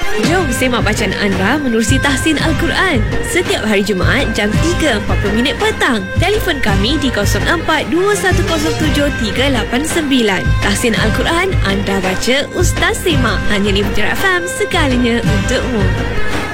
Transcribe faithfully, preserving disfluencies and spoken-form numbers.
Jom semak bacaan Anra menerusi tahsin Al-Quran setiap hari Jumaat jam tiga empat puluh minit petang. Telefon kami di kosong empat dua satu kosong tujuh tiga lapan sembilan. Tahsin Al-Quran, anda baca, Ustaz semak. Hanya di Mujarab F M, sekalinya untukmu.